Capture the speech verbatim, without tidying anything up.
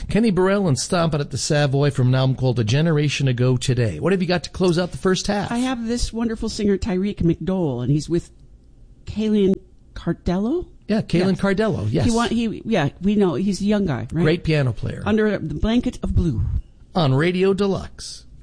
Kenny Burrell and Stompin' at the Savoy from an album called A Generation Ago Today. What have you got to close out the first half? I have this wonderful singer, Tyreek McDowell, and he's with Kaylin Cardello. Yeah, Kaylin yes. Cardello, yes. He, want, he, yeah, we know. He's a young guy, right? Great piano player. Under the Blanket of Blue. On Radio Deluxe.